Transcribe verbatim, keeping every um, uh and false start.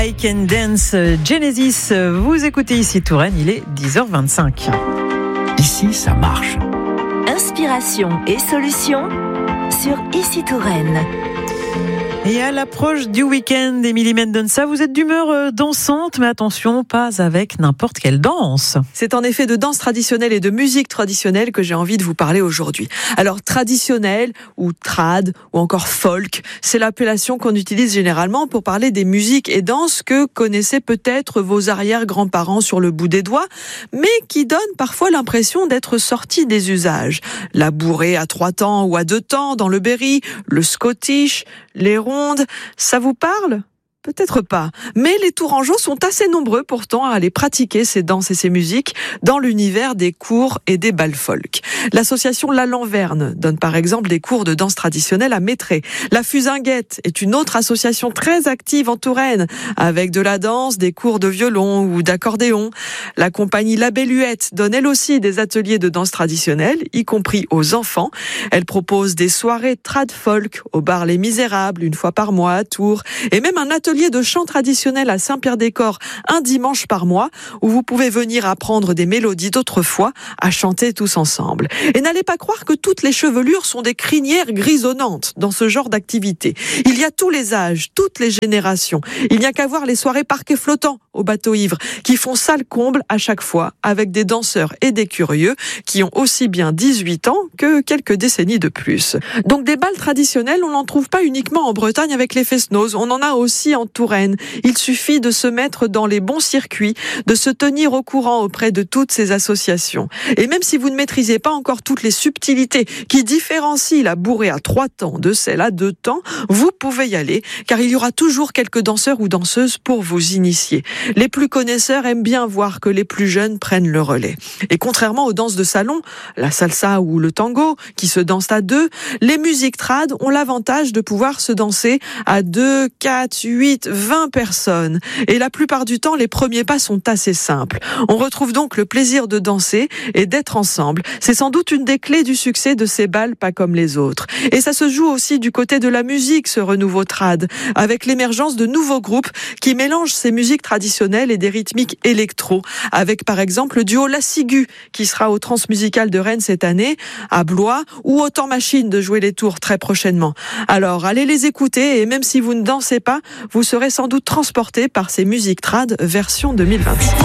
I Can Dance, Genesis, vous écoutez ici Touraine, il est dix heures vingt-cinq. Ici, ça marche. Inspiration et solutions sur Ici Touraine. Et à l'approche du week-end, Émilie Mendonça, vous êtes d'humeur dansante, mais attention, pas avec n'importe quelle danse. C'est en effet de danse traditionnelle et de musique traditionnelle que j'ai envie de vous parler aujourd'hui. Alors, traditionnelle, ou trad, ou encore folk, c'est l'appellation qu'on utilise généralement pour parler des musiques et danses que connaissaient peut-être vos arrière-grands-parents sur le bout des doigts, mais qui donnent parfois l'impression d'être sorties des usages. La bourrée à trois temps ou à deux temps dans le Berry, le Scottish, les rondes, ça vous parle ? Peut-être pas, mais les Tourangeaux sont assez nombreux pourtant à aller pratiquer ces danses et ces musiques dans l'univers des cours et des bals folk. L'association La Lanverne donne par exemple des cours de danse traditionnelle à Métré. La Fusinguette est une autre association très active en Touraine, avec de la danse, des cours de violon ou d'accordéon. La compagnie La Belluette donne elle aussi des ateliers de danse traditionnelle, y compris aux enfants. Elle propose des soirées trad folk au bar Les Misérables, une fois par mois à Tours, et même un atelier de chant traditionnel à Saint-Pierre-des-Corps un dimanche par mois où vous pouvez venir apprendre des mélodies d'autrefois à chanter tous ensemble. Et n'allez pas croire que toutes les chevelures sont des crinières grisonnantes dans ce genre d'activité. Il y a tous les âges, toutes les générations. Il n'y a qu'à voir les soirées parquet flottant au bateau ivre qui font salle comble à chaque fois avec des danseurs et des curieux qui ont aussi bien dix-huit ans que quelques décennies de plus. Donc des bals traditionnels, on n'en trouve pas uniquement en Bretagne avec les fest-noz, on en a aussi en Touraine. Il suffit de se mettre dans les bons circuits, de se tenir au courant auprès de toutes ces associations. Et même si vous ne maîtrisez pas encore toutes les subtilités qui différencient la bourrée à trois temps de celle à deux temps, vous pouvez y aller, car il y aura toujours quelques danseurs ou danseuses pour vous initier. Les plus connaisseurs aiment bien voir que les plus jeunes prennent le relais. Et contrairement aux danses de salon, la salsa ou le tango, qui se dansent à deux, les musiques trad ont l'avantage de pouvoir se danser à deux, quatre, huit, vingt personnes. Et la plupart du temps, les premiers pas sont assez simples. On retrouve donc le plaisir de danser et d'être ensemble. C'est sans doute une des clés du succès de ces bals pas comme les autres. Et ça se joue aussi du côté de la musique, ce renouveau trad, avec l'émergence de nouveaux groupes qui mélangent ces musiques traditionnelles et des rythmiques électro, avec par exemple le duo La Ciguë, qui sera au Transmusical de Rennes cette année, à Blois, ou au Temps Machine de jouer les tours très prochainement. Alors, allez les écouter et même si vous ne dansez pas, vous serez sans doute transporté par ces musiques trad version deux mille vingt-six.